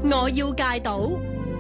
我要戒賭。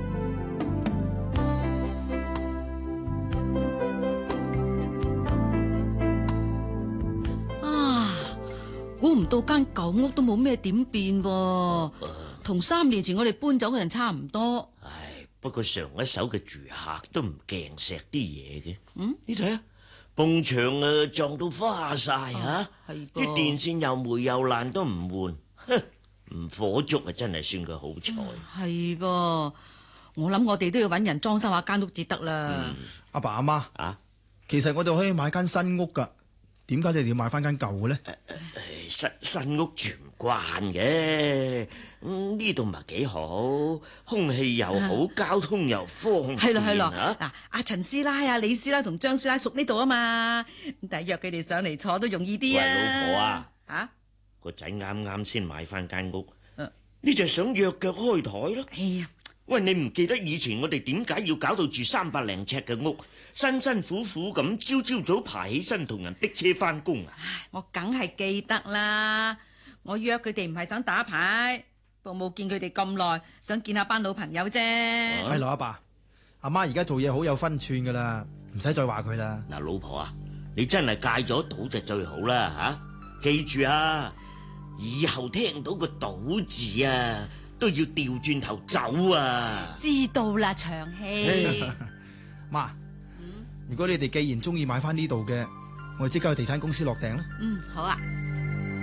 估唔到間舊屋都冇咩點變噃，同3年前我哋搬走嘅人差唔多。 唉，不過上一手嘅住客都唔鏡錫啲嘢嘅。你睇下，埲牆啊撞到花晒吓， 係噃啲電線又霉又爛都唔換，哼，唔火燭啊真係算佢好彩。 係噃，我諗我哋都要搵人裝修下間屋至得啦。 阿爸阿媽啊， 其實我哋可以買間新屋噶，點解你哋要買翻間舊嘅咧？ 新屋住唔慣嘅，呢度咪幾好，空氣又好，交通又方便。 係咯係咯， 啊嗱，阿陳師奶啊、李師奶同張師奶熟呢度啊嘛，但係約佢哋上嚟坐都容易啲啊。 喂，老婆啊， 吓， 個仔啱啱先買翻間屋， 嗯你就想約腳開台咯？ 哎呀， 喂，你唔記得以前我哋點解要搞到住300零尺嘅屋，辛辛苦苦咁朝早爬起身同人逼車翻工啊？ 我梗係記得啦，我約佢哋唔係想打牌，不過冇見佢哋咁耐，想見下班老朋友啫。 係咯，阿爸阿媽而家做嘢好有分寸噶啦，唔使再話佢啦。 嗱，老婆啊，你真係戒咗賭就最好啦吓，記住啊，以後聽到個賭字啊，都要調轉頭走啊！ 知道啦，長氣。 媽，如果你哋既然中意買翻呢度嘅，我哋即刻去地產公司落訂啦。 好啊。